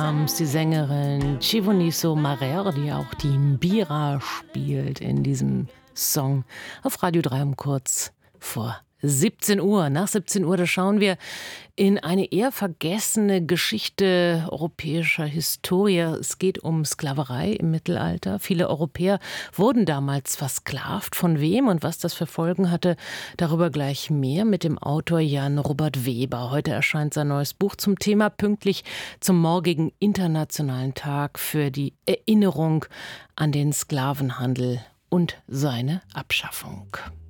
Williams, die Sängerin Chivoniso Marer, die auch die Mbira spielt in diesem Song auf Radio 3 um kurz vor 17 Uhr. Nach 17 Uhr, da schauen wir in eine eher vergessene Geschichte europäischer Historie. Es geht um Sklaverei im Mittelalter. Viele Europäer wurden damals versklavt. Von wem und was das für Folgen hatte, darüber gleich mehr mit dem Autor Jan Robert Weber. Heute erscheint sein neues Buch zum Thema, pünktlich zum morgigen Internationalen Tag für die Erinnerung an den Sklavenhandel und seine Abschaffung.